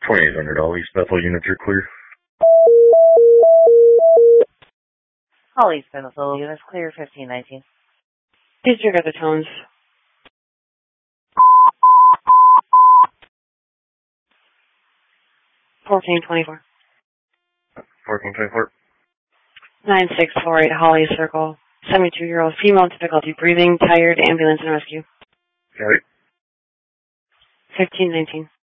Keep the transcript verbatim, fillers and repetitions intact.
twenty-eight hundred dollars. Bethel units are clear. Holly's Bethel units clear, fifteen nineteen. Please trigger the tones. fourteen twenty-four. fourteen twenty-four. nine six four eight Holly Circle. seventy-two-year-old female, difficulty breathing, tired, ambulance and rescue. Got it. fifteen nineteen.